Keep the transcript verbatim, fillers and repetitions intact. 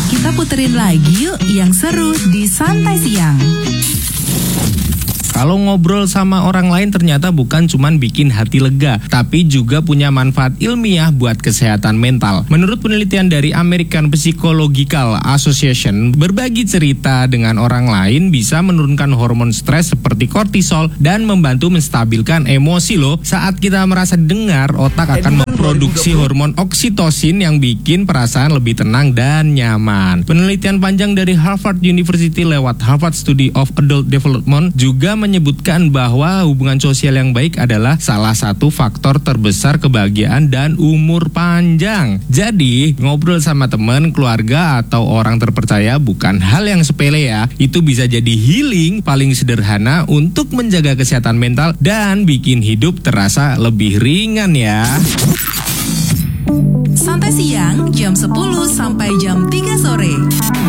Kita puterin lagi yuk yang seru di Santai Siang. Kalau ngobrol sama orang lain ternyata bukan cuman bikin hati lega, tapi juga punya manfaat ilmiah buat kesehatan mental. Menurut penelitian dari American Psychological Association, berbagi cerita dengan orang lain bisa menurunkan hormon stres seperti kortisol dan membantu menstabilkan emosi loh. Saat kita merasa dengar, otak akan memproduksi hormon oksitosin yang bikin perasaan lebih tenang dan nyaman. Penelitian panjang dari Harvard University lewat Harvard Study of Adult Development juga menyebutkan bahwa hubungan sosial yang baik adalah salah satu faktor terbesar kebahagiaan dan umur panjang. Jadi, ngobrol sama teman, keluarga, atau orang terpercaya bukan hal yang sepele ya. Itu bisa jadi healing paling sederhana untuk menjaga kesehatan mental dan bikin hidup terasa lebih ringan ya. Santai Siang jam sepuluh sampai jam